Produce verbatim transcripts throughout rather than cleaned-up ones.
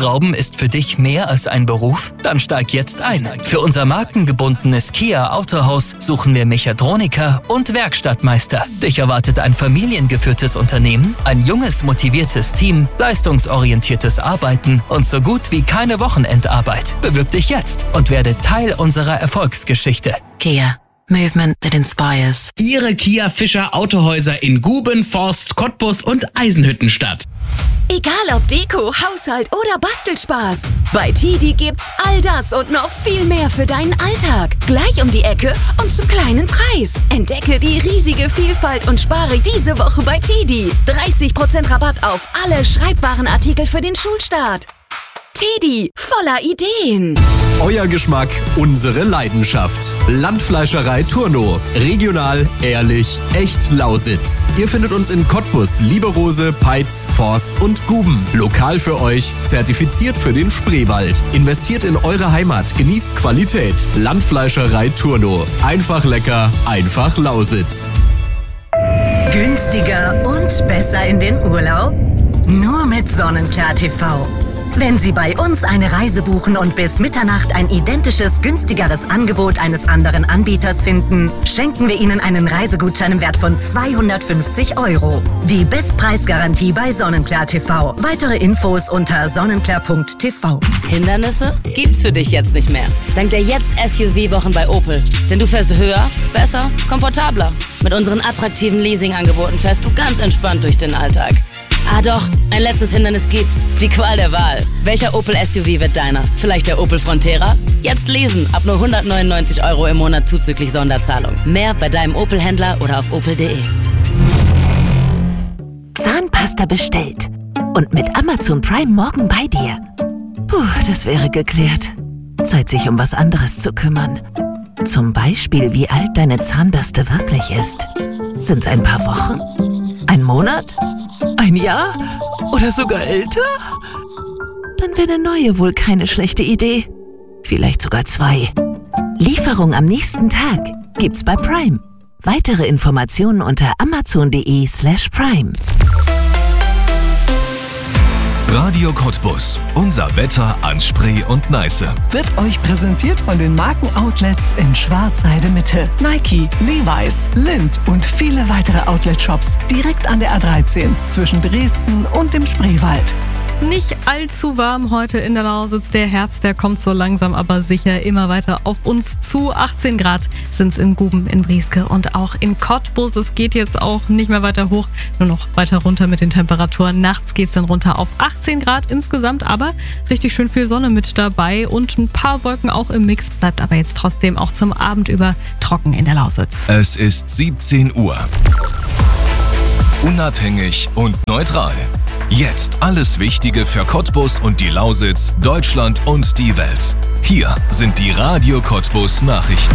Schrauben ist für dich mehr als ein Beruf? Dann steig jetzt ein. Für unser markengebundenes Kia Autohaus suchen wir Mechatroniker und Werkstattmeister. Dich erwartet ein familiengeführtes Unternehmen, ein junges, motiviertes Team, leistungsorientiertes Arbeiten und so gut wie keine Wochenendarbeit. Bewirb dich jetzt und werde Teil unserer Erfolgsgeschichte. Kia. Movement that inspires. Ihre Kia Fischer Autohäuser in Guben, Forst, Cottbus und Eisenhüttenstadt. Egal ob Deko, Haushalt oder Bastelspaß. Bei Tidi gibt's all das und noch viel mehr für deinen Alltag. Gleich um die Ecke und zum kleinen Preis. Entdecke die riesige Vielfalt und spare diese Woche bei Tidi. dreißig Prozent Rabatt auf alle Schreibwarenartikel für den Schulstart. Tidi, voller Ideen. Euer Geschmack, unsere Leidenschaft. Landfleischerei Turno. Regional, ehrlich, echt Lausitz. Ihr findet uns in Cottbus, Lieberose, Peitz, Forst und Guben. Lokal für euch, zertifiziert für den Spreewald. Investiert in eure Heimat, genießt Qualität. Landfleischerei Turno. Einfach lecker, einfach Lausitz. Günstiger und besser in den Urlaub? Nur mit Sonnenklar T V. Wenn Sie bei uns eine Reise buchen und bis Mitternacht ein identisches, günstigeres Angebot eines anderen Anbieters finden, schenken wir Ihnen einen Reisegutschein im Wert von zweihundertfünfzig Euro. Die Bestpreisgarantie bei Sonnenklar T V. Weitere Infos unter sonnenklar punkt t v. Hindernisse gibt's für dich jetzt nicht mehr. Dank der Jetzt-S U V-Wochen bei Opel. Denn du fährst höher, besser, komfortabler. Mit unseren attraktiven Leasing-Angeboten fährst du ganz entspannt durch den Alltag. Ah doch, ein letztes Hindernis gibt's. Die Qual der Wahl. Welcher Opel S U V wird deiner? Vielleicht der Opel Frontera? Jetzt lesen, ab nur hundertneunundneunzig Euro im Monat zuzüglich Sonderzahlung. Mehr bei deinem Opel-Händler oder auf opel punkt de. Zahnpasta bestellt. Und mit Amazon Prime morgen bei dir. Puh, das wäre geklärt. Zeit, sich um was anderes zu kümmern. Zum Beispiel, wie alt deine Zahnbürste wirklich ist. Sind's ein paar Wochen? Ein Monat? Ein Jahr? Oder sogar älter? Dann wäre eine neue wohl keine schlechte Idee. Vielleicht sogar zwei. Lieferung am nächsten Tag gibt's bei Prime. Weitere Informationen unter amazon punkt de slash prime. Radio Cottbus. Unser Wetter an Spree und Neiße. Wird euch präsentiert von den Markenoutlets in Schwarzheide Mitte. Nike, Levi's, Lindt und viele weitere Outlet-Shops direkt an der A dreizehn zwischen Dresden und dem Spreewald. Nicht allzu warm heute in der Lausitz. Der Herbst, der kommt so langsam, aber sicher immer weiter auf uns zu. achtzehn Grad sind es in Guben, in Brieske und auch in Cottbus. Es geht jetzt auch nicht mehr weiter hoch, nur noch weiter runter mit den Temperaturen. Nachts geht es dann runter auf achtzehn Grad insgesamt, aber richtig schön viel Sonne mit dabei und ein paar Wolken auch im Mix. Bleibt aber jetzt trotzdem auch zum Abend über trocken in der Lausitz. Es ist siebzehn Uhr. Unabhängig und neutral. Jetzt alles Wichtige für Cottbus und die Lausitz, Deutschland und die Welt. Hier sind die Radio Cottbus Nachrichten.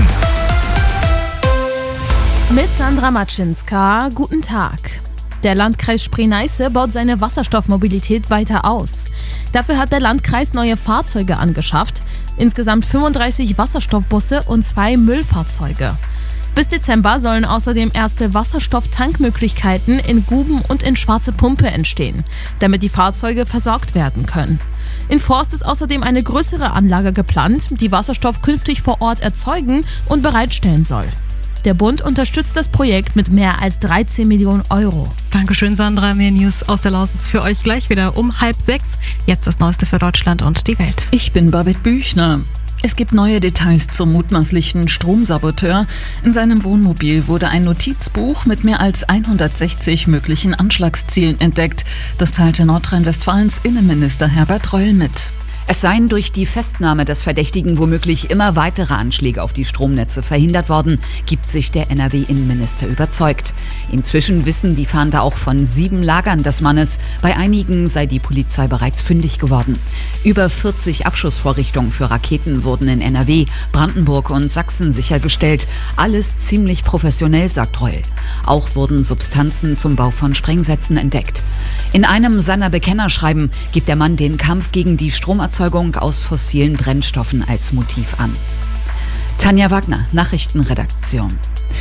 Mit Sandra Matschinska, guten Tag. Der Landkreis Spree-Neiße baut seine Wasserstoffmobilität weiter aus. Dafür hat der Landkreis neue Fahrzeuge angeschafft, insgesamt fünfunddreißig Wasserstoffbusse und zwei Müllfahrzeuge. Bis Dezember sollen außerdem erste Wasserstofftankmöglichkeiten in Guben und in Schwarze Pumpe entstehen, damit die Fahrzeuge versorgt werden können. In Forst ist außerdem eine größere Anlage geplant, die Wasserstoff künftig vor Ort erzeugen und bereitstellen soll. Der Bund unterstützt das Projekt mit mehr als dreizehn Millionen Euro. Dankeschön, Sandra. Mehr News aus der Lausitz für euch gleich wieder um halb sechs. Jetzt das Neueste für Deutschland und die Welt. Ich bin Babette Büchner. Es gibt neue Details zum mutmaßlichen Stromsaboteur. In seinem Wohnmobil wurde ein Notizbuch mit mehr als hundertsechzig möglichen Anschlagszielen entdeckt. Das teilte Nordrhein-Westfalens Innenminister Herbert Reul mit. Es seien durch die Festnahme des Verdächtigen womöglich immer weitere Anschläge auf die Stromnetze verhindert worden, gibt sich der N R W-Innenminister überzeugt. Inzwischen wissen die Fahnder auch von sieben Lagern des Mannes. Bei einigen sei die Polizei bereits fündig geworden. Über vierzig Abschussvorrichtungen für Raketen wurden in N R W, Brandenburg und Sachsen sichergestellt. Alles ziemlich professionell, sagt Reul. Auch wurden Substanzen zum Bau von Sprengsätzen entdeckt. In einem seiner Bekennerschreiben gibt der Mann den Kampf gegen die Stromerzeugung aus fossilen Brennstoffen als Motiv an. Tanja Wagner, Nachrichtenredaktion.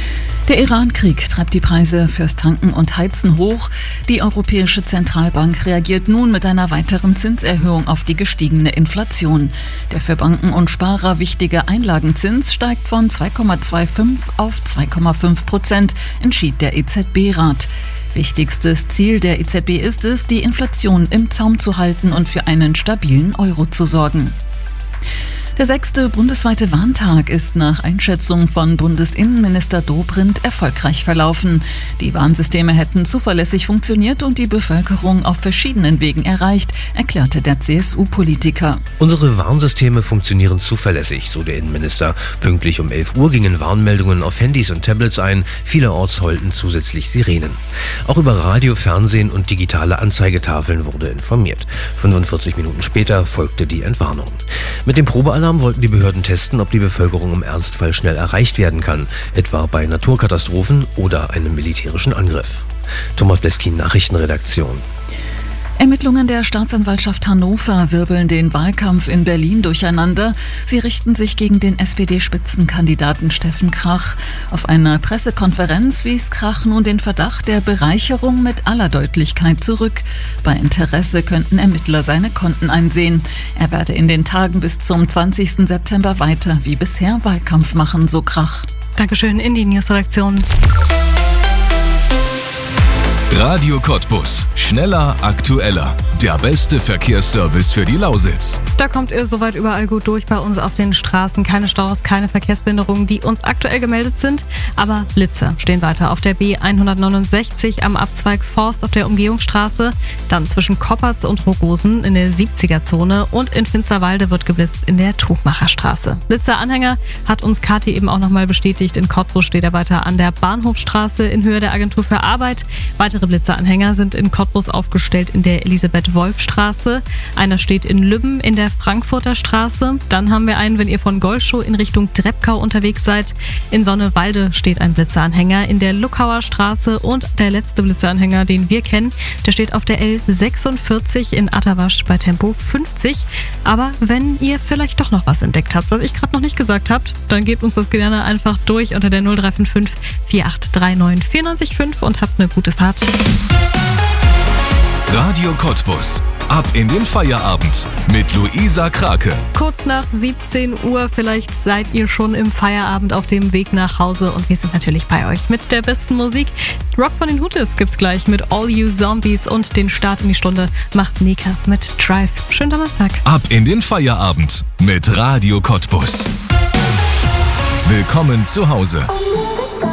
Der Iran-Krieg treibt die Preise fürs Tanken und Heizen hoch. Die Europäische Zentralbank reagiert nun mit einer weiteren Zinserhöhung auf die gestiegene Inflation. Der für Banken und Sparer wichtige Einlagenzins steigt von zwei Komma fünfundzwanzig auf zwei Komma fünf Prozent, entschied der E Z B-Rat. Wichtigstes Ziel der E Z B ist es, die Inflation im Zaum zu halten und für einen stabilen Euro zu sorgen. Der sechste bundesweite Warntag ist nach Einschätzung von Bundesinnenminister Dobrindt erfolgreich verlaufen. Die Warnsysteme hätten zuverlässig funktioniert und die Bevölkerung auf verschiedenen Wegen erreicht, erklärte der C S U-Politiker. Unsere Warnsysteme funktionieren zuverlässig, so der Innenminister. Pünktlich um elf Uhr gingen Warnmeldungen auf Handys und Tablets ein. Vielerorts heulten zusätzlich Sirenen. Auch über Radio, Fernsehen und digitale Anzeigetafeln wurde informiert. fünfundvierzig Minuten später folgte die Entwarnung. Mit dem Probealarm wollten die Behörden testen, ob die Bevölkerung im Ernstfall schnell erreicht werden kann, etwa bei Naturkatastrophen oder einem militärischen Angriff. Thomas Bleskin, Nachrichtenredaktion. Ermittlungen der Staatsanwaltschaft Hannover wirbeln den Wahlkampf in Berlin durcheinander. Sie richten sich gegen den S P D-Spitzenkandidaten Steffen Krach. Auf einer Pressekonferenz wies Krach nun den Verdacht der Bereicherung mit aller Deutlichkeit zurück. Bei Interesse könnten Ermittler seine Konten einsehen. Er werde in den Tagen bis zum zwanzigsten September weiter wie bisher Wahlkampf machen, so Krach. Dankeschön in die Newsredaktion. Radio Cottbus. Schneller, aktueller. Der beste Verkehrsservice für die Lausitz. Da kommt ihr soweit überall gut durch bei uns auf den Straßen. Keine Staus, keine Verkehrsbehinderungen, die uns aktuell gemeldet sind. Aber Blitze stehen weiter auf der B hundertneunundsechzig am Abzweig Forst auf der Umgehungsstraße. Dann zwischen Koppertz und Rogosen in der siebziger-Zone. Und in Finsterwalde wird geblitzt in der Tuchmacherstraße. Blitzeranhänger hat uns Kathi eben auch nochmal bestätigt. In Cottbus steht er weiter an der Bahnhofstraße in Höhe der Agentur für Arbeit. Weitere Blitzeranhänger sind in Cottbus aufgestellt in der Elisabeth-Wolf-Straße. Einer steht in Lübben in der Frankfurter Straße. Dann haben wir einen, wenn ihr von Golschow in Richtung Drebkau unterwegs seid. In Sonnewalde steht ein Blitzeranhänger in der Luckauer Straße. Und der letzte Blitzeranhänger, den wir kennen, der steht auf der L sechsundvierzig in Atterwasch bei Tempo fünfzig. Aber wenn ihr vielleicht doch noch was entdeckt habt, was ich gerade noch nicht gesagt habt, dann gebt uns das gerne einfach durch unter der null drei fünf fünf vier acht drei neun vier neun fünf und habt eine gute Fahrt. Radio Cottbus. Ab in den Feierabend mit Luisa Krake. Kurz nach siebzehn Uhr, vielleicht seid ihr schon im Feierabend auf dem Weg nach Hause und wir sind natürlich bei euch mit der besten Musik. Rock von den Hootes gibt's gleich mit All You Zombies und den Start in die Stunde macht Nika mit Drive. Schönen Donnerstag. Ab in den Feierabend mit Radio Cottbus. Willkommen zu Hause.